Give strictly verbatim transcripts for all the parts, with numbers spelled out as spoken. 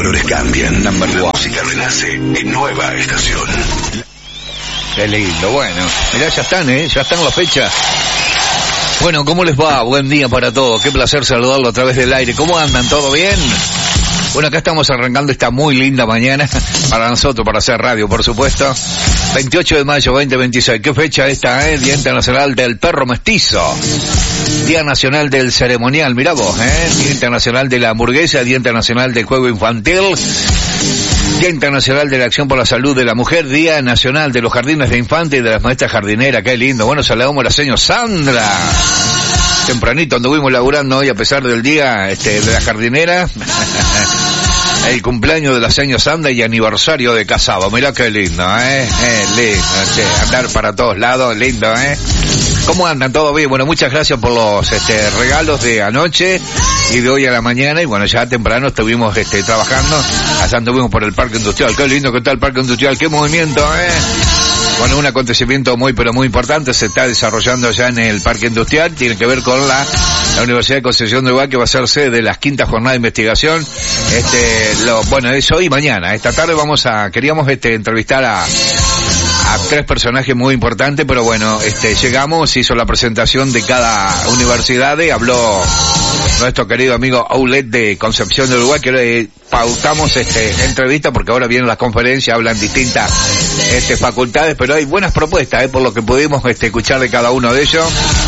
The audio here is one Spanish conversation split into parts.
colores cambian. La música renace en nueva estación. Qué lindo, bueno. Mirá, ya están, ¿eh? Ya están las fechas. Bueno, ¿cómo les va? Buen día para todos. Qué placer saludarlo a través del aire. ¿Cómo andan? ¿Todo bien? Bueno, acá estamos arrancando esta muy linda mañana para nosotros, para hacer radio, por supuesto. veintiocho de mayo veinte veintiséis. ¿Qué fecha esta, eh? Día Internacional del Perro Mestizo. Día Nacional del Ceremonial, mirá vos, eh. Día Internacional de la Hamburguesa, Día Internacional del Juego Infantil. Día Internacional de la Acción por la Salud de la Mujer, Día Nacional de los Jardines de Infantes y de las Maestras Jardineras. Qué lindo. Bueno, saludamos a la señora Sandra. Tempranito anduvimos laburando hoy a pesar del día este, de la jardinera. El cumpleaños de la señora Sandra y aniversario de casado. Mirá qué lindo, eh. eh lindo, che. Andar para todos lados, lindo, eh. ¿Cómo andan? ¿Todo bien? Bueno, muchas gracias por los este, regalos de anoche y de hoy a la mañana. Y bueno, ya temprano estuvimos este, trabajando. Allá anduvimos por el Parque Industrial. Qué lindo que está el Parque Industrial. Qué movimiento, eh. Bueno, un acontecimiento muy, pero muy importante se está desarrollando ya en el Parque Industrial. Tiene que ver con la, la Universidad de Concepción del Uruguay, que va a ser sede de las quintas jornadas de investigación. Este, lo, bueno, es hoy y mañana. Esta tarde vamos a, queríamos este, entrevistar a, a tres personajes muy importantes, pero bueno, este, llegamos, hizo la presentación de cada universidad y habló nuestro querido amigo Aulet de Concepción del Uruguay, que le pautamos este entrevista porque ahora vienen las conferencias, hablan distintas este facultades, pero hay buenas propuestas, eh, por lo que pudimos este escuchar de cada uno de ellos.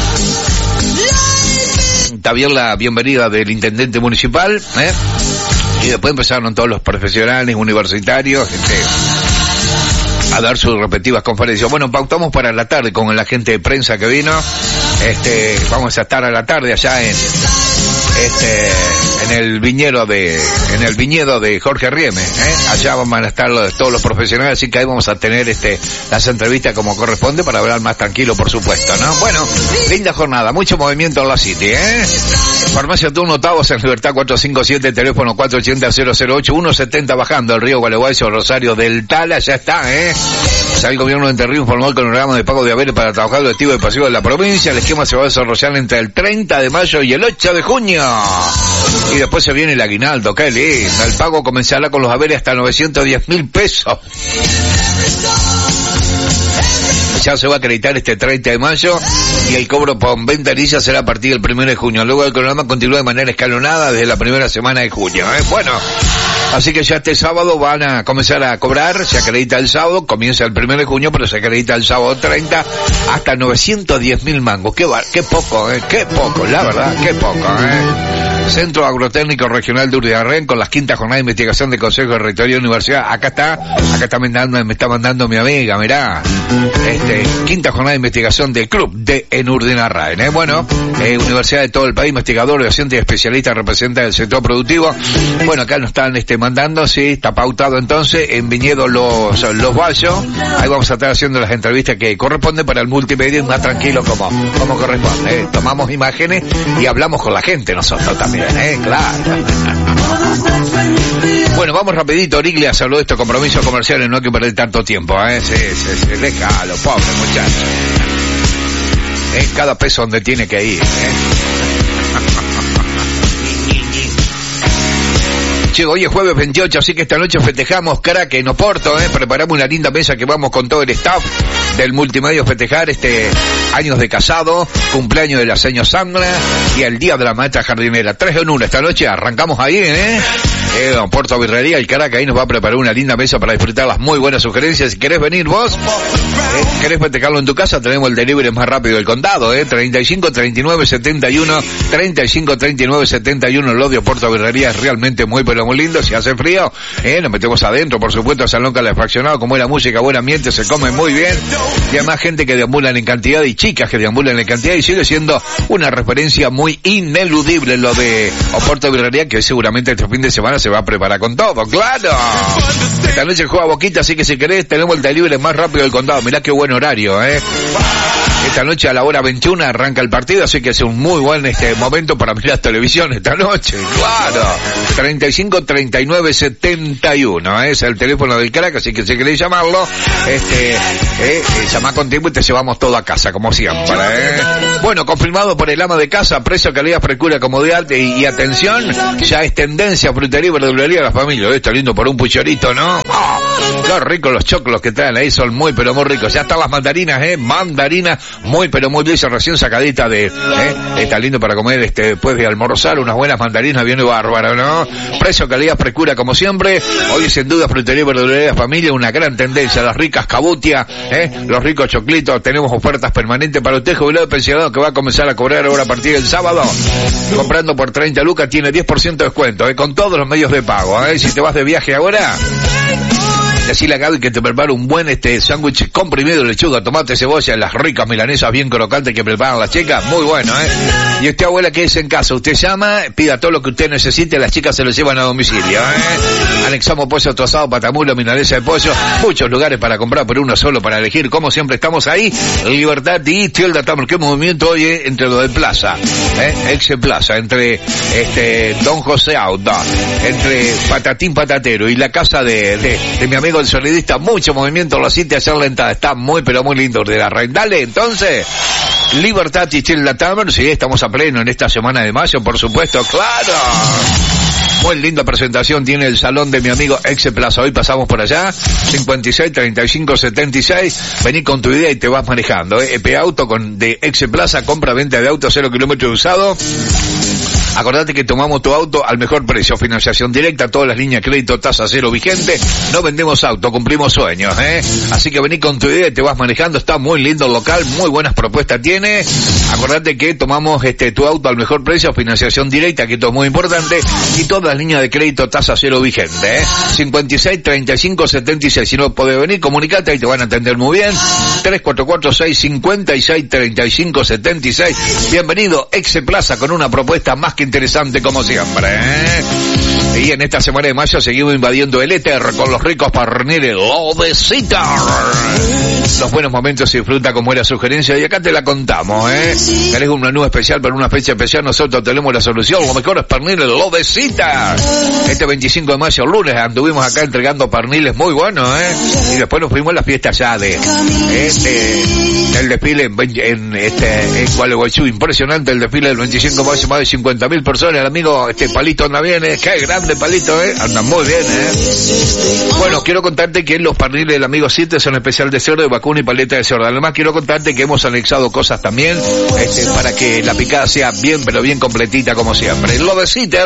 También la bienvenida del intendente municipal, eh, y después empezaron todos los profesionales universitarios este, a dar sus respectivas conferencias. Bueno, pautamos para la tarde con la gente de prensa que vino. Este, vamos a estar a la tarde allá en este en el viñedo de en el viñedo de Jorge Rieme, ¿eh? Allá van a estar los, todos los profesionales, así que ahí vamos a tener este las entrevistas como corresponde para hablar más tranquilo, por supuesto, ¿no? Bueno, linda jornada, mucho movimiento en la City, ¿eh? Farmacia Turno Octavos en Libertad cuatrocientos cincuenta y siete, teléfono cuatro ochenta cero cero ocho, ciento setenta bajando el río Gualeguaychú, Rosario del Tala, ya está, ¿eh? Ya el gobierno de Entre Ríos informó el cronograma de pago de haberes para trabajadores activos y pasivos de la provincia. El esquema se va a desarrollar entre el treinta de mayo y el ocho de junio. Y después se viene el aguinaldo, qué lindo. El pago comenzará con los haberes hasta novecientos diez mil pesos. Ya se va a acreditar este treinta de mayo y el cobro por ventanilla será a partir del primero de junio. Luego el programa continúa de manera escalonada desde la primera semana de junio, ¿eh? Bueno, así que ya este sábado van a comenzar a cobrar, se acredita el sábado, comienza el primero de junio, pero se acredita el sábado treinta hasta novecientos diez mil mangos. Qué, bar, qué poco, ¿eh? Qué poco, la verdad, qué poco, ¿eh? Centro Agrotécnico Regional de Urdiarren con las quintas jornadas de investigación de Consejo de Rectoría de Universidad. Acá está, acá está mandando, me está mandando mi amiga, mirá. Este, quinta jornada de investigación del club de en Urdiarren, ¿eh? Bueno, eh, universidad de todo el país, investigadores, docentes y especialistas representan el sector productivo. Bueno, acá nos están este mandando, sí, está pautado entonces en Viñedo Los, los Vallos. Ahí vamos a estar haciendo las entrevistas que corresponden para el multimedia más tranquilo como, como corresponde, ¿eh? Tomamos imágenes y hablamos con la gente nosotros también. Eh, claro. Bueno, vamos rapidito, Origlia, saludó estos compromisos comerciales, no hay que perder tanto tiempo, eh, sí, sí, sí, déjalo, pobre muchacho. Eh, cada peso donde tiene que ir, eh. Che, hoy es jueves veintiocho, así que esta noche festejamos crack en Oporto, eh, preparamos una linda mesa que vamos con todo el staff del multimedia a festejar este años de casado, cumpleaños de la señora Sandra y el día de la maestra jardinera. Tres en uno esta noche, arrancamos ahí, eh. Eh, Oporto Birrería, el crack ahí nos va a preparar una linda mesa para disfrutar las muy buenas sugerencias. Si querés venir vos, eh, querés festejarlo en tu casa, tenemos el delivery más rápido del condado, eh, treinta y cinco treinta y nueve setenta y uno, treinta y cinco treinta y nueve setenta y uno, lo de Oporto Birrería es realmente muy pero muy lindo. Si hace frío, eh, nos metemos adentro, por supuesto, salón calefaccionado, con buena música, buen ambiente, se come muy bien, y además gente que deambulan en cantidad y chicas que deambulan en cantidad, y sigue siendo una referencia muy ineludible lo de Oporto Birrería, que seguramente este fin de semana se va a preparar con todo, claro. Esta noche juega Boquita, así que si querés tenemos el delivery más rápido del condado. Mirá qué buen horario, eh. Esta noche a la hora veintiuna arranca el partido, así que es un muy buen este momento para mirar televisión esta noche, claro. treinta y cinco, treinta y nueve, setenta y uno, ¿eh? Es el teléfono del crack, así que si queréis llamarlo, este, eh, eh, llamá con tiempo y te llevamos todo a casa, como siempre, ¿eh? Bueno, confirmado por el ama de casa, precio, calidad, frescura, comodidad y, y atención, ya es tendencia, frutería y verdulería de la familia. Está lindo por un puchorito, ¿no? Oh, qué ricos los choclos que traen ahí, son muy pero muy ricos. Ya están las mandarinas, ¿eh? Mandarinas muy pero muy dulces, recién sacadita de, ¿eh? Está lindo para comer este después de almorzar, unas buenas mandarinas bien bárbaro, ¿no? Precio, calidad, frescura, como siempre. Hoy sin duda frutería y verdulería de la familia, una gran tendencia, las ricas cabutias, ¿eh? Los ricos choclitos, tenemos ofertas permanentes para usted, jubilado y pensionado, que va a comenzar a cobrar ahora a partir del sábado. Comprando por treinta lucas tiene diez por ciento de descuento, ¿eh? Con todos los medios de pago, ¿eh? Si te vas de viaje ahora, decirle a Gaby que te prepara un buen este sándwich comprimido, lechuga, tomate, cebolla, las ricas milanesas bien crocantes que preparan las chicas, muy bueno, ¿eh? Y usted, abuela, que es en casa, usted llama, pida todo lo que usted necesite, las chicas se lo llevan a domicilio, ¿eh? Anexamos pollo trozado, patamulo, milanesa de pollo, muchos lugares para comprar, pero uno solo para elegir, como siempre estamos ahí, Libertad y Tilda Tamer, qué movimiento hoy, ¿eh? Entre lo de Plaza, ¿eh? Ex Plaza, entre este Don José Auto, entre Patatín Patatero y la casa de, de, de mi amigo el sonidista, mucho movimiento, lo cité ayer la entrada, está muy pero muy lindo de la red. Dale, entonces, Libertad y Tilda Tamer, sí, estamos a pleno en esta semana de mayo, por supuesto, claro. Muy linda presentación tiene el salón de mi amigo Ex Plaza. Hoy pasamos por allá, cincuenta y seis, treinta y cinco, setenta y seis. Vení con tu idea y te vas manejando, ¿eh? E P Auto con de Ex Plaza, compra, venta de auto, cero kilómetros usado. Acordate que tomamos tu auto al mejor precio, financiación directa, todas las líneas de crédito, tasa cero vigente, no vendemos auto, cumplimos sueños, ¿eh? Así que vení con tu idea y te vas manejando, está muy lindo el local, muy buenas propuestas tiene. Acordate que tomamos este tu auto al mejor precio, financiación directa, que esto es muy importante, y todas las líneas de crédito, tasa cero vigente, ¿eh? cincuenta y seis, treinta y cinco, setenta y seis, si no podés venir, comunicate y te van a atender muy bien. tres cuatro cuatro, seis cinco seis, treinta y cinco, setenta y seis. Bienvenido, Ex Plaza, con una propuesta más que interesante como siempre, ¿eh? Y en esta semana de mayo seguimos invadiendo el éter con los ricos parniles Lovecita. Los buenos momentos y fruta como era sugerencia, y acá te la contamos, ¿eh? ¿Querés un menú especial para una fecha especial? Nosotros tenemos la solución, los mejores parniles Lovecita. Este veinticinco de mayo, lunes, anduvimos acá entregando parniles muy buenos, ¿eh? Y después nos fuimos a la fiesta ya de, ¿eh? de el desfile en, en este en Gualeguaychú, impresionante el desfile del veinticinco de mayo, más de cincuenta mil personas. El amigo este Palito anda bien, ¿eh? Qué grande Palito, ¿eh? Anda muy bien, ¿eh? Bueno, quiero contarte que los parniles del amigo Siete son especial de cerdo, de vacuno y paleta de cerdo. Además quiero contarte que hemos anexado cosas también este, para que la picada sea bien pero bien completita como siempre. Lovecita,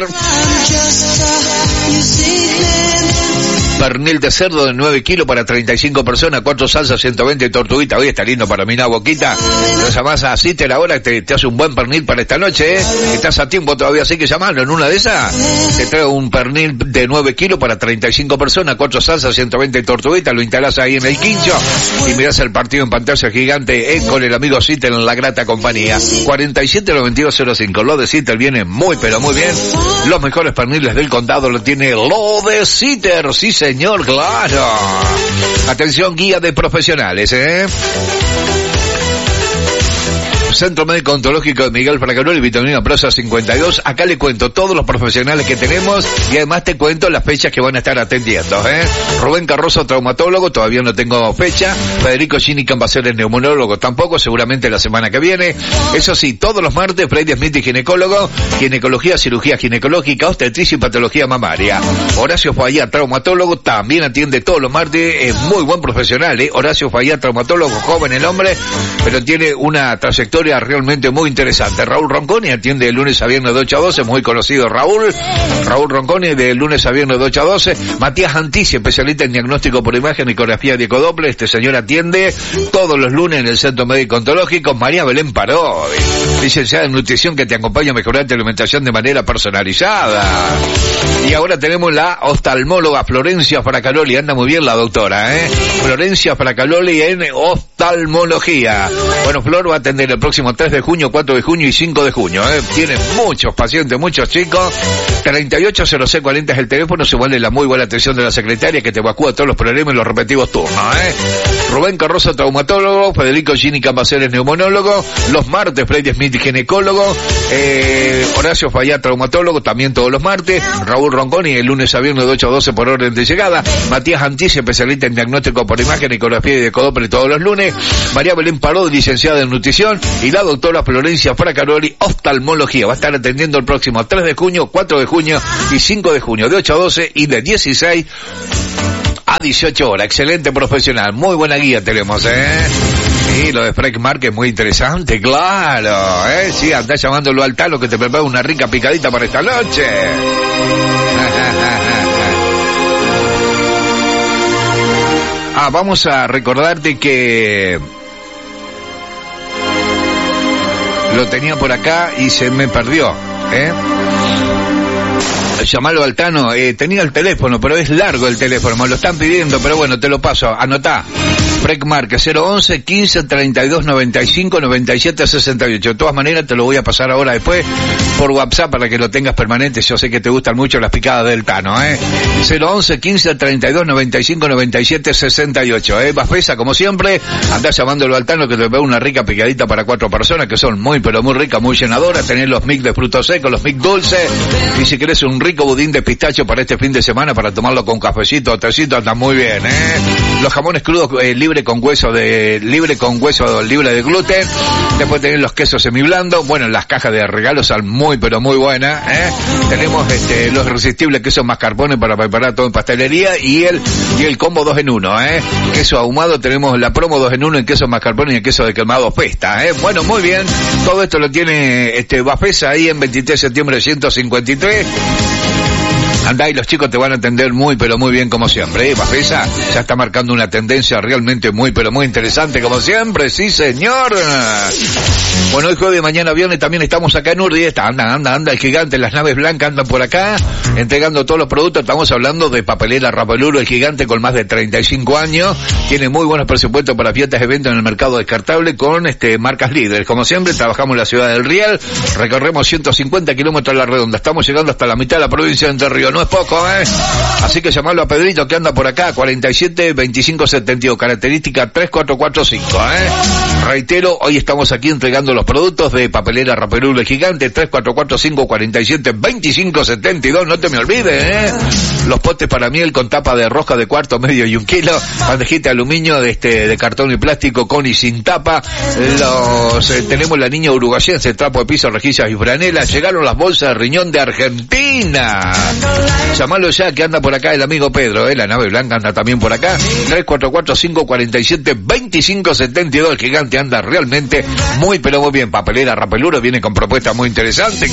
pernil de cerdo de nueve kilos para treinta y cinco personas, cuatro salsas, ciento veinte tortuguita. Hoy está lindo para mí una boquita. Lo llamás a Sitter ahora, te, te hace un buen pernil para esta noche, ¿eh? Estás a tiempo todavía, así que llamarlo. En una de esas te traigo un pernil de nueve kilos para treinta y cinco personas, cuatro salsas, ciento veinte tortuguitas. Lo instalás ahí en el quincho y mirás el partido en pantalla gigante, ¿eh? Con el amigo Sitter en la grata compañía. cuarenta y siete, noventa y dos, cero cinco. Lo de Sitter viene muy pero muy bien. Los mejores perniles del condado lo tiene lo de Sitter, sí señor, claro. Atención, guía de profesionales, ¿eh? Centro Médico Ontológico de Miguel Fracaroli, Vitamina Prosa cincuenta y dos. Acá le cuento todos los profesionales que tenemos y además te cuento las fechas que van a estar atendiendo, ¿eh? Rubén Carrozo, traumatólogo, todavía no tengo fecha. Federico Ginican va a ser el neumonólogo tampoco, seguramente la semana que viene. Eso sí, todos los martes, Freddy Smith, ginecólogo, ginecología, cirugía ginecológica, obstetricia y patología mamaria. Horacio Fayá, traumatólogo, también atiende todos los martes, es muy buen profesional, ¿eh? Horacio Fayá, traumatólogo, joven el hombre, pero tiene una trayectoria realmente muy interesante. Raúl Ronconi atiende de lunes a viernes de ocho a doce, muy conocido Raúl. Raúl Ronconi de lunes a viernes de ocho a doce. Matías Antici, especialista en diagnóstico por imagen y ecografía de ecodoppler. Este señor atiende todos los lunes en el Centro Médico Ontológico. María Belén Paró, licenciada en nutrición, que te acompaña a mejorar tu alimentación de manera personalizada. Y ahora tenemos la oftalmóloga Florencia Fracaroli. Anda muy bien la doctora, ¿eh? Florencia Fracaroli en oftalmología. Bueno, Flor va a atender el próximo próximo tres de junio, cuatro de junio y cinco de junio. ¿eh? Tiene muchos pacientes, muchos chicos. treinta y ocho cero seis cuarenta es el teléfono. Se vale la muy buena atención de la secretaria que te evacúa todos los problemas y los respectivos turnos. ¿eh? Rubén Carroza, traumatólogo. Federico Gini Cambaceres, neumonólogo. Los martes, Freddy Smith, ginecólogo. Eh, Horacio Fayá, traumatólogo, también todos los martes. Raúl Ronconi, el lunes a viernes de ocho a doce por orden de llegada. Matías Antici, especialista en diagnóstico por imagen, ecografía y decodópere todos los lunes. María Belén Paró, licenciada en nutrición. Y la doctora Florencia Fracaroli, oftalmología. Va a estar atendiendo el próximo tres de junio, cuatro de junio y cinco de junio, de ocho a doce y de dieciséis a dieciocho horas. Excelente profesional, muy buena guía tenemos, ¿eh? Sí, lo de Frank Mark es muy interesante, claro, ¿eh? Sí, andá llamándolo al talo que te prepara una rica picadita para esta noche. Ah, vamos a recordarte que lo tenía por acá y se me perdió, ¿eh? Llamalo al Tano, eh, tenía el teléfono, pero es largo el teléfono, me lo están pidiendo, pero bueno, te lo paso, anotá. Frank Marque, cero once, quince, treinta y dos, noventa y cinco, noventa y siete, sesenta y ocho. De todas maneras, te lo voy a pasar ahora después por WhatsApp para que lo tengas permanente. Yo sé que te gustan mucho las picadas del Tano, ¿eh? cero once, quince, treinta y dos, noventa y cinco, noventa y siete, sesenta y ocho, ¿eh? Bafesa, como siempre, andás llamándolo al Tano que te veo una rica picadita para cuatro personas que son muy, pero muy ricas, muy llenadoras. Tenés los mix de frutos secos, los mix dulces, y si querés un rico budín de pistacho para este fin de semana, para tomarlo con cafecito o tecito, anda muy bien, ¿eh? Los jamones crudos eh, libre con hueso de, libre con hueso libre de gluten. Después tenés los quesos semiblandos. Bueno, las cajas de regalos son muy, pero muy buenas, ¿eh? Tenemos este, los irresistibles quesos mascarpone para preparar todo en pastelería y el, y el combo dos en uno, ¿eh? Queso ahumado, tenemos la promo dos en uno en queso mascarpone y el queso de quemado Festa, ¿eh? Bueno, muy bien. Todo esto lo tiene este Bafesa ahí en veintitrés de septiembre ciento cincuenta y tres. Andá y los chicos te van a atender muy, pero muy bien como siempre, ¿eh? Bafesa ya está marcando una tendencia realmente muy, pero muy interesante como siempre, sí señor. Bueno, hoy jueves, mañana viernes también estamos acá en Urdi, está, anda, anda, anda, el gigante, las naves blancas andan por acá, entregando todos los productos. Estamos hablando de Papelera Rapeluro, el gigante con más de treinta y cinco años, tiene muy buenos presupuestos para fiestas y eventos en el mercado descartable con este marcas líderes. Como siempre, trabajamos en la ciudad del Riel, recorremos ciento cincuenta kilómetros a la redonda, estamos llegando hasta la mitad de la provincia de Entre Ríos. No es poco, ¿eh? Así que llamarlo a Pedrito que anda por acá, cuarenta y siete, veinticinco, setenta y dos, característica tres cuatro cuatro cinco, ¿eh? Reitero, hoy estamos aquí entregando los productos de Papelera Rapeluro el Gigante, tres cuatro cuatro cinco, cuarenta y siete, veinticinco, setenta y dos, no te me olvides, ¿eh? Los potes para miel con tapa de rosca de cuarto, medio y un kilo, bandejita de aluminio de este, de cartón y plástico con y sin tapa, los, eh, tenemos la niña uruguayense, trapo de piso, rejillas y franelas, llegaron las bolsas de riñón de Argentina. Llamalo ya que anda por acá el amigo Pedro, ¿eh? La nave blanca anda también por acá, tres cuatro cuatro cinco, cuarenta y siete, veinticinco, setenta y dos, el gigante anda realmente muy pero muy bien. Papelera Rapeluro viene con propuestas muy interesantes.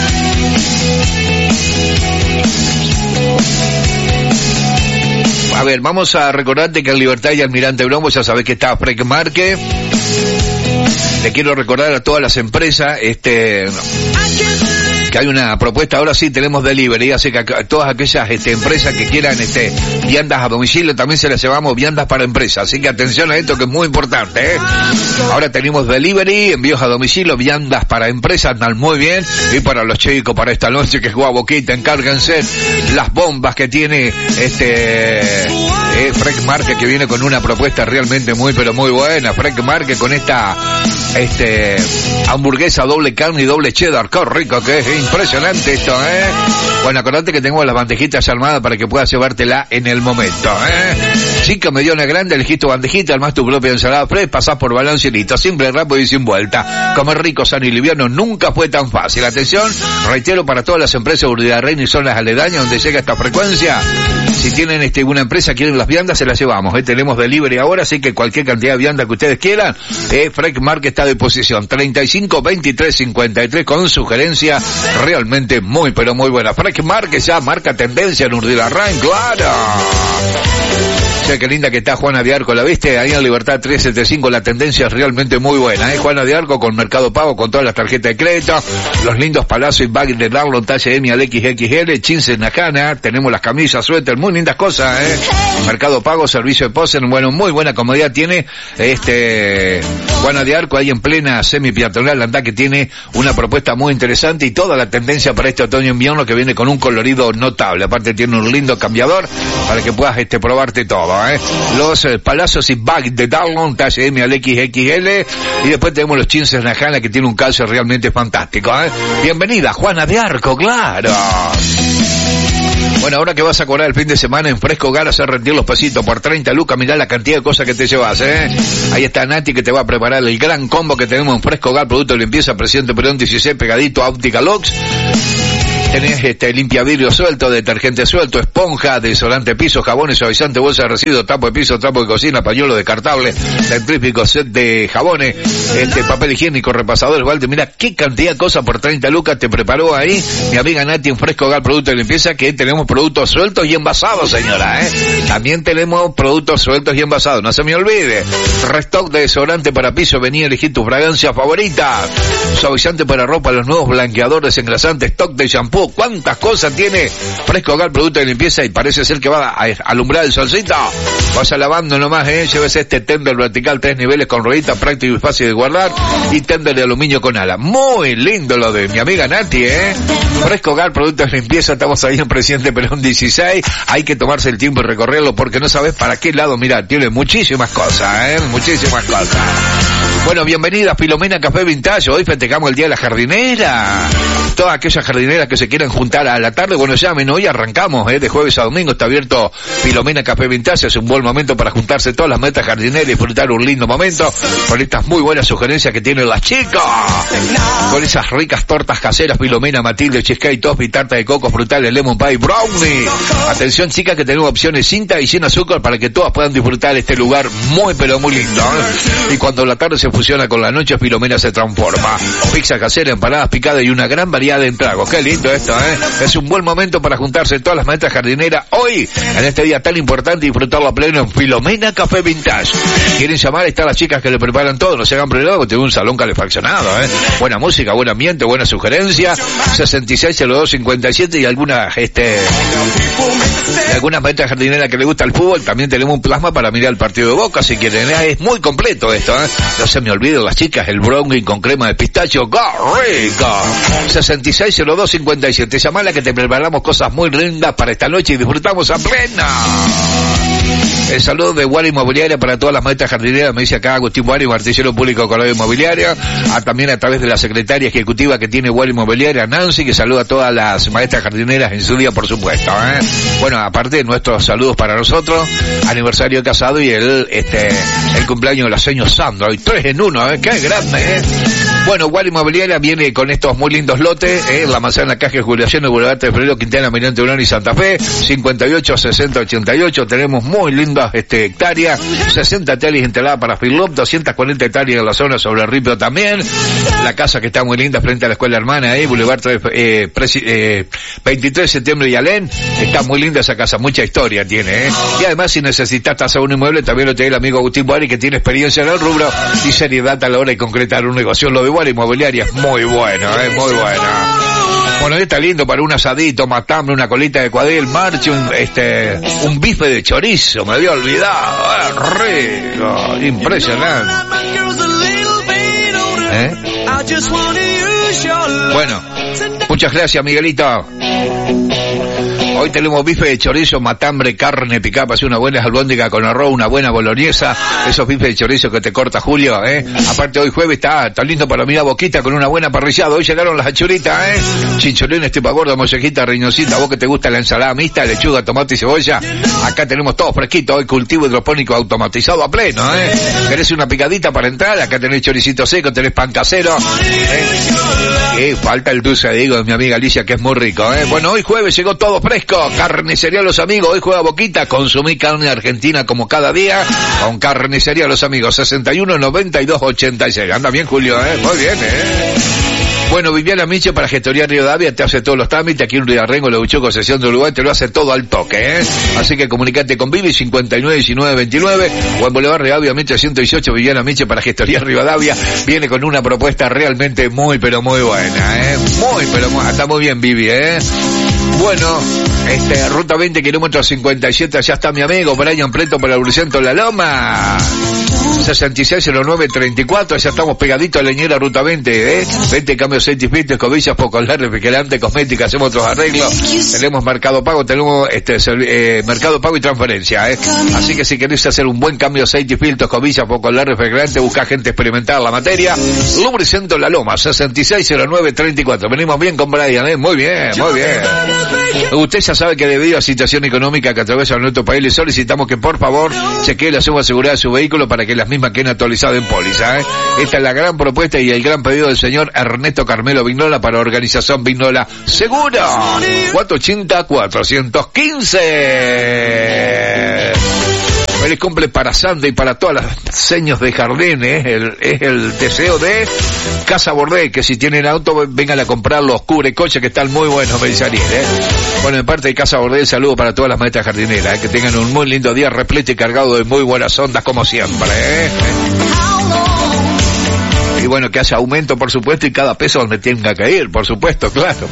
A ver, vamos a recordarte que en Libertad y Almirante Bromo ya sabés que está Frank Marque. Le quiero recordar a todas las empresas, este... que hay una propuesta, ahora sí tenemos delivery, así que a todas aquellas este, empresas que quieran este, viandas a domicilio, también se las llevamos viandas para empresas, así que atención a esto que es muy importante, ¿eh? Ahora tenemos delivery, envíos a domicilio, viandas para empresas, andan muy bien, y para los chicos, para esta noche que es Guaboquita, encárguense las bombas que tiene este eh, Frank Marque, que viene con una propuesta realmente muy pero muy buena. Frank Marque con esta este hamburguesa doble carne y doble cheddar, qué rico que es, impresionante esto, ¿eh? Bueno, acordate que tengo las bandejitas armadas para que puedas llevártela en el momento, ¿eh? Chica, mediana, grande, elegís tu bandejita, armás tu propia ensalada fresh, pasás por balance y listo, simple, rápido y sin vuelta. Comer rico, sano y liviano nunca fue tan fácil. Atención, reitero, para todas las empresas de Urdiarreina y zonas aledañas donde llega esta frecuencia, si tienen este una empresa, quieren las viandas, se las llevamos, ¿eh? Tenemos delivery ahora, así que cualquier cantidad de vianda que ustedes quieran, eh, Frank Marque está a disposición, treinta y cinco, veintitrés, cincuenta y tres, con sugerencia realmente muy pero muy buena. Frank Marque ya marca tendencia en Urdiarreina, claro. Che, qué linda que está Juana de Arco, ¿la viste? Ahí en Libertad trescientos setenta y cinco la tendencia es realmente muy buena, ¿eh? Juana de Arco con Mercado Pago, con todas las tarjetas de crédito, los lindos palacios y bags de Darlon, talla M al equis equis ele, jeans en Nakana, tenemos las camisas, suéter, muy lindas cosas, ¿eh? Mercado Pago, servicio de posen, bueno, muy buena comodidad tiene, este, Juana de Arco ahí en plena semi-peatonal, anda que tiene una propuesta muy interesante y toda la tendencia para este otoño-invierno que viene con un colorido notable, aparte tiene un lindo cambiador para que puedas, este, probarte todo, ¿eh? Los eh, palacios y bags de Darlon, talla M al equis equis ele, y después tenemos los jeans en Nakana que tiene un calcio realmente fantástico, ¿eh? Bienvenida, Juana de Arco, claro. Bueno, ahora que vas a cobrar el fin de semana en Fresco Hogar, hacer rendir los pesitos por treinta lucas, mirá la cantidad de cosas que te llevas, ¿eh? Ahí está Nati que te va a preparar el gran combo que tenemos en Fresco Hogar, producto de limpieza, Presidente Perón dieciséis, pegadito a Óptica Lux. Tenés este limpia vidrio suelto, detergente suelto, esponja, desodorante piso, jabones, suavizante, bolsa de residuos, trapo de piso, trapo de cocina, pañuelo descartable, centrífugo, set de jabones, este papel higiénico, repasador, balde. Mira qué cantidad de cosas por treinta lucas te preparó ahí mi amiga Nati en Fresco Hogar, producto de limpieza, que tenemos productos sueltos y envasados, señora, ¿eh? También tenemos productos sueltos y envasados, no se me olvide. Restock de desodorante para piso, vení a elegir tu fragancia favorita. Suavizante para ropa, los nuevos blanqueadores, engrasantes, stock de shampoo. ¿Cuántas cosas tiene Fresco Hogar, producto de limpieza? Y parece ser que va a alumbrar el solcito. Vaya lavando nomás, eh. Lleves este tender vertical, tres niveles con rueditas, práctico y fácil de guardar. Y tender de aluminio con ala. Muy lindo lo de mi amiga Nati, eh. Fresco Hogar, producto de limpieza. Estamos ahí en Presidente Perón dieciséis. Hay que tomarse el tiempo y recorrerlo porque no sabes para qué lado. Mira, tiene muchísimas cosas, eh. Muchísimas cosas. Bueno, bienvenida Filomena Café Vintage. Hoy festejamos el Día de la Jardinera. Todas aquellas jardineras que se quieran juntar a la tarde, bueno, llamen, hoy arrancamos, eh, de jueves a domingo, está abierto Filomena Café Vintage, es un buen momento para juntarse todas las metas jardineras y disfrutar un lindo momento con estas muy buenas sugerencias que tienen las chicas, con esas ricas tortas caseras, Filomena, Matilde, cheesecake, toffee, tarta de coco, frutales, lemon pie, brownie. Atención chicas que tenemos opciones cinta y sin azúcar para que todas puedan disfrutar este lugar muy pero muy lindo, ¿eh? Y cuando la tarde se fusiona con la noche, Filomena se transforma. Pizza casera, empanadas picadas y una gran variedad de entragos. Qué lindo esto, ¿eh? Es un buen momento para juntarse todas las maestras jardineras hoy, en este día tan importante, y disfrutarlo a pleno en Filomena Café Vintage. ¿Quieren llamar? Están las chicas que le preparan todo, no se hagan problemas porque tiene un salón calefaccionado, ¿eh? Buena música, buen ambiente, buena sugerencia. sesenta y seis cero dos cincuenta y siete y alguna, este, y algunas maestras jardineras que le gusta el fútbol, también tenemos un plasma para mirar el partido de Boca, si quieren, ¿eh? Es muy completo esto, ¿eh? No se me olviden las chicas, el brownie con crema de pistacho, ¡qué rico! sesenta y seis cero dos cincuenta y siete, llamala que te preparamos cosas muy lindas para esta noche y disfrutamos a plena. El saludo de Guara Inmobiliaria para todas las maestras jardineras, me dice acá Agustín Guara, artillero público con la inmobiliaria, a, también a través de la secretaria ejecutiva que tiene Guara Inmobiliaria, Nancy, que saluda a todas las maestras jardineras en su día, por supuesto, ¿eh? Bueno, aparte de nuestros saludos para nosotros, aniversario de casado y el, este, el cumpleaños de la señora Sandra, y tres en uno, ¿eh? ¡Qué grande, eh! Bueno, Guara Inmobiliaria viene con estos muy lindos lotes, ¿eh? La manzana Caja de Jubilación, el Boulevard de Febrero, Quintana, Mirante, Unión y Santa Fe, cincuenta y ocho sesenta ochenta y ocho, tenemos muy lindas, este, hectáreas, sesenta hectáreas instaladas para Firlop, doscientas cuarenta hectáreas en la zona sobre el Ripio también, la casa que está muy linda frente a la escuela hermana, ahí, ¿eh? Boulevard eh, eh, veintitrés de septiembre y Alén, está muy linda esa casa, mucha historia tiene, ¿eh? Y además si necesitas tasar un inmueble, también lo tiene el amigo Agustín Boari, que tiene experiencia en el rubro y seriedad a la hora de concretar un negocio. Lo de Guara Inmobiliaria es muy bueno, es eh, muy bueno. Bueno, está lindo para un asadito, matambre, una colita de cuadril, marche, un, este, un bife de chorizo, me había olvidado, eh, rico, impresionante. ¿Eh? Bueno, muchas gracias, Miguelito. Hoy tenemos bife de chorizo, matambre, carne picada, para hacer una buena albóndiga con arroz, una buena boloñesa, esos bifes de chorizo que te corta Julio, ¿eh? Aparte hoy jueves está, está lindo para mirar boquita con una buena parrillada. Hoy llegaron las achuritas, ¿eh? Chincholines, tripa gorda, mollejita, riñoncita, vos que te gusta la ensalada mixta, lechuga, tomate y cebolla. Acá tenemos todo fresquito, hoy cultivo hidropónico automatizado a pleno, ¿eh? ¿Querés una picadita para entrar? Acá tenés choricito seco, tenés pan casero, ¿eh? Eh, falta el dulce, digo, de mi amiga Alicia, que es muy rico, ¿eh? Bueno, hoy jueves llegó todo fresco. Carnicería Los Amigos, hoy juega Boquita, consumí carne argentina como cada día, con Carnicería Los Amigos, sesenta y uno noventa y dos ochenta y seis. Anda bien, Julio, ¿eh? Muy bien, ¿eh? Bueno, Viviana Miche para Gestoría Rivadavia te hace todos los trámites. Aquí en Ridarrengo, la Uchuco, Concesión de Uruguay, te lo hace todo al toque, ¿eh? Así que comunicate con Vivi cincuenta y nueve diecinueve veintinueve o en Boulevard Rivadavia Miche ciento dieciocho. Viviana Miche para Gestoría Rivadavia viene con una propuesta realmente muy, pero muy buena, ¿eh? Muy, pero muy, está muy bien, Vivi, ¿eh? Bueno, este, ruta veinte, kilómetros cincuenta y siete, allá está mi amigo Brian Preto para el Lucento La Loma. sesenta y seis cero nueve treinta y cuatro, ya estamos pegaditos a Leñera, ruta veinte, ¿eh? veinte cambios certificados, escobillas, pocolar, refrigerante, cosmética, hacemos otros arreglos. Tenemos Mercado Pago, tenemos este eh, Mercado Pago y transferencia, ¿eh? Así que si querés hacer un buen cambio de aceite y filtro, escobillas, pocolar, refrigerante, busca gente experimentada en la materia. Lubricento La Loma, sesenta y seis cero nueve treinta y cuatro. Venimos bien con Brian, ¿eh? Muy bien, muy bien. Usted ya sabe que debido a la situación económica que atraviesa nuestro país, le solicitamos que por favor chequee la suma de seguridad de su vehículo para que las mismas queden actualizadas en póliza, ¿eh? Esta es la gran propuesta y el gran pedido del señor Ernesto Carmelo Vignola para Organización Vignola Seguro. cuatro ochenta cuatrocientos quince. Feliz cumple para Sandra y para todas las señas de jardín, ¿eh? El, es el deseo de Casa Bordé, que si tienen auto, vengan a comprar los cubre coches que están muy buenos, me dice Ariel, ¿eh? Bueno, de parte de Casa Bordé, el saludo para todas las maestras jardineras, ¿eh? Que tengan un muy lindo día repleto y cargado de muy buenas ondas, como siempre, ¿eh? Y bueno, que haya aumento, por supuesto, y cada peso donde tenga que ir, por supuesto, claro.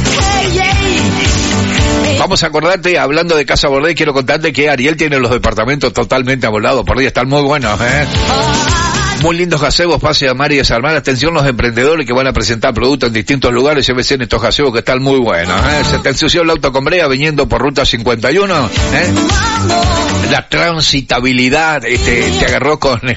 Vamos a acordarte, hablando de Casa Bordé, quiero contarte que Ariel tiene los departamentos totalmente amolados, por día están muy buenos, ¿eh? Muy lindos gazebos, pase a Mar y desarmar. Atención los emprendedores que van a presentar productos en distintos lugares, llévese en estos gazebos que están muy buenos, ¿eh? Se te ensució el auto con brea viniendo por ruta cincuenta y uno, ¿eh? La transitabilidad, este, te agarró con... ¿eh?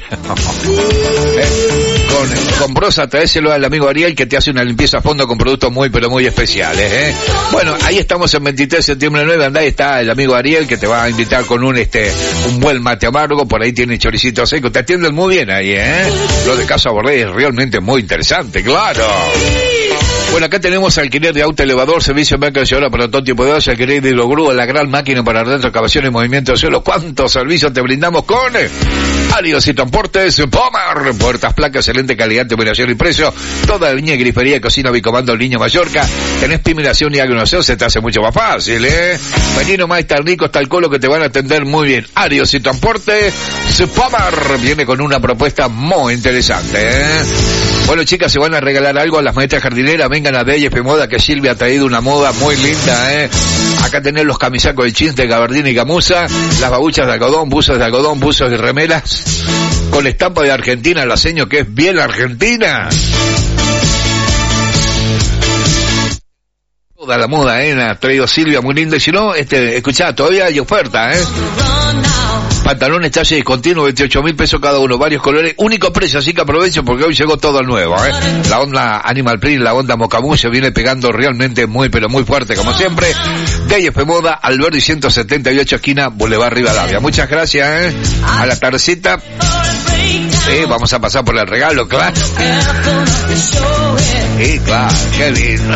Con, con brosa, traéselo al amigo Ariel que te hace una limpieza a fondo con productos muy pero muy especiales, ¿eh? Bueno, ahí estamos en veintitrés de septiembre nueve, andá, está el amigo Ariel que te va a invitar con un este un buen mate amargo, por ahí tiene choricito seco, te atienden muy bien ahí, ¿eh? Lo de Casa Bordé es realmente muy interesante, claro. Bueno, acá tenemos alquiler de auto elevador, servicio de mercancía para todo tipo de autos, alquiler de hidrogrúa, la gran máquina para retroexcavación y movimiento de suelo. ¿Cuántos servicios te brindamos con Áridos y Transportes Pomar? Puertas, placas, excelente calidad, terminación y precio. Toda la línea de grifería, cocina, bicomando, Niño Mallorca. Tenés piminación y agrunación, se te hace mucho más fácil, ¿eh? Vení nomás, estar rico, está el colo que te van a atender muy bien. Áridos y Transportes Pomar viene con una propuesta muy interesante, ¿eh? Bueno, chicas, se van a regalar algo a las maestras jardineras. Vengan a D y F Moda, que Silvia ha traído una moda muy linda, ¿eh? Acá tenés los camisacos de jeans de gabardina y gamuza, las babuchas de algodón, buzos de algodón, buzos y remeras, con estampa de Argentina, la seño que es bien argentina. Toda la moda, ¿eh? La ha traído Silvia, muy linda. Y si no, este, escuchá, todavía hay oferta, ¿eh? Pantalones talle discontinuo, veintiocho mil pesos cada uno, varios colores, único precio, así que aprovecho porque hoy llegó todo nuevo, ¿eh? La onda Animal Print, la onda Mocamu se viene pegando realmente muy, pero muy fuerte, como siempre. D y F Moda, Alberdi ciento setenta y ocho, esquina Boulevard Rivadavia. Muchas gracias, ¿eh? A la tardecita. Sí, vamos a pasar por el regalo, claro. Sí, claro, qué lindo.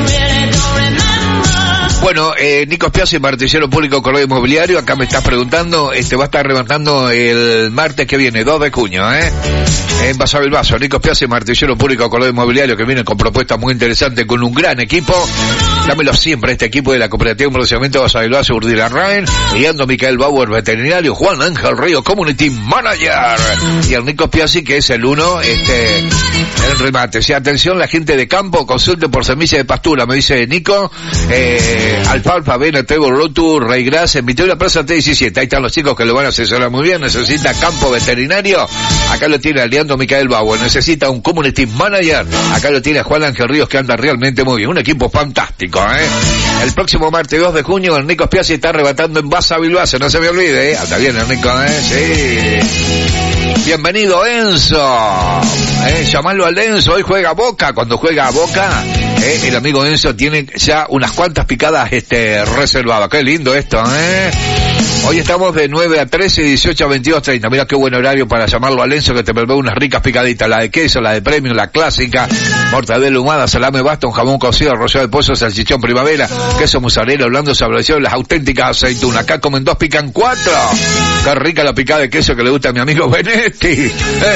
Bueno, eh, Nico Spiazzi, martillero público, correo inmobiliario, acá me estás preguntando, este va a estar levantando el martes que viene, dos de junio, ¿eh? En Vaso del Vaso, Nico Spiazzi, martillero público, correo inmobiliario, que viene con propuestas muy interesantes, con un gran equipo. Dámelo siempre, este equipo de la Cooperativa de Procesamiento de Vaso del Vaso, Urdila Rain, guiando Micael Bauer, veterinario, Juan Ángel Río, Community Manager, y el Nico Spiazzi, que es el uno, este, el remate. Si atención, la gente de campo, consulte por semilla de pastura, me dice Nico, eh, alfalfa, avena, trigo, lotus, raigras, en Vitoria Plaza T diecisiete. Ahí están los chicos que lo van a asesorar muy bien. Necesita campo veterinario, acá lo tiene aliando Micael Bauer. Necesita un community manager, acá lo tiene Juan Ángel Ríos, que anda realmente muy bien. Un equipo fantástico, ¿eh? El próximo martes dos de junio, el Nico Spiazzi está arrebatando en Baza Bilbao, no se me olvide, ¿eh? Hasta bien el Nico, ¿eh? Sí. Bienvenido Enzo, ¿eh? Llamalo al Enzo, hoy juega Boca. Cuando juega a Boca, ¿eh? El amigo Enzo tiene ya unas cuantas picadas este reservadas. Qué lindo esto, ¿eh? Hoy estamos de nueve a trece y dieciocho a veintidós treinta. Mira qué buen horario para llamarlo a Lenzo, que te prevé unas ricas picaditas. La de queso, la de premium, la clásica, mortadela ahumada, salame bastón, jamón cocido, rallado de pollo, salchichón primavera, queso mozzarella, blando sabrosero, las auténticas aceitunas. Acá comen dos, pican cuatro. Qué rica la picada de queso que le gusta a mi amigo Benetti. ¿Eh?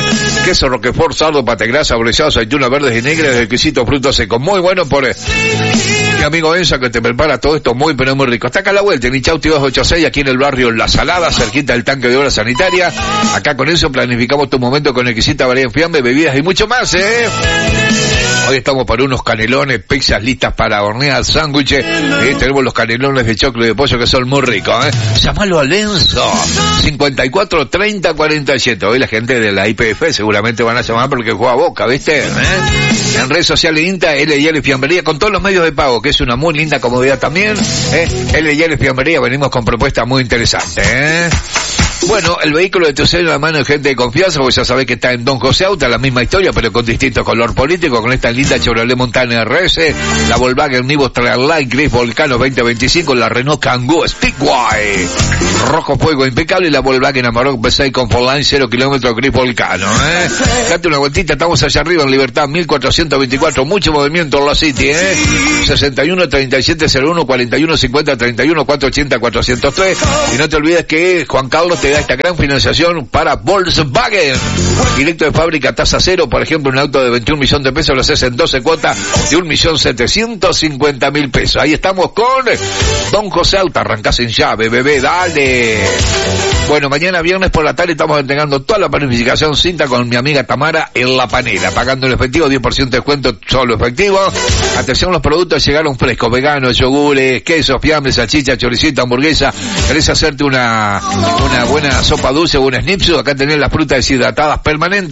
Queso roquefort, sardo, pategras, saborizado, aceitunas verdes y negras, exquisito fruto seco. Muy bueno por eh, mi amigo Enzo, que te prepara todo esto muy pero muy rico. Está acá a la vuelta, en Ichauti dos ochenta y seis, aquí en el barrio La Salada, cerquita del tanque de obra sanitaria. Acá con eso planificamos tu momento con exquisita variedad en fiambre, bebidas y mucho más, ¿eh? Hoy estamos para unos canelones, pizzas listas para hornear, sándwiches. Eh, tenemos los canelones de choclo y de pollo que son muy ricos, ¿eh? Llámalo a Lenzo, cincuenta y cuatro treinta cuarenta y siete. Hoy la gente de la I P F seguramente van a llamar porque juega Boca, ¿viste? ¿Eh? En redes sociales Insta, L y L Fiambrería, con todos los medios de pago, que es una muy linda comodidad también, ¿eh? L y L Fiambrería, venimos con propuestas muy interesantes, ¿eh? Bueno, el vehículo de tu sello en la mano de gente de confianza, porque ya sabés que está en Don José Auto, la misma historia, pero con distinto color político, con esta linda Chevrolet Montana R S, la Volkswagen Nivus Trailline Gris Volcano veinte veinticinco, la Renault Kangoo Stigway, rojo fuego impecable, y la Volkswagen Amarok V seis Comfortline cero kilómetros Gris Volcano, ¿eh? Date una vueltita, estamos allá arriba en Libertad mil cuatrocientos veinticuatro, mucho movimiento en la City, ¿eh? sesenta y uno treinta y siete cero uno cuarenta y uno cincuenta treinta y uno cuatrocientos ochenta cuatrocientos tres, y no te olvides que Juan Carlos te da esta gran financiación para Volkswagen. Directo de fábrica, tasa cero, por ejemplo, un auto de veintiún millones de pesos lo haces en doce cuotas de un millón setecientos cincuenta mil pesos. Ahí estamos con Don José Auto, arrancás en llave, bebé, dale. Bueno, mañana viernes por la tarde estamos entregando toda la planificación cinta con mi amiga Tamara en La Panera, pagando en efectivo, diez por ciento de descuento solo efectivo. Atención, los productos llegaron frescos, veganos, yogures, quesos, fiambres, salchicha, choricito, hamburguesa. ¿Querés hacerte una, una buena sopa dulce o un schnitzel? Acá tenés las frutas deshidratadas permanentes.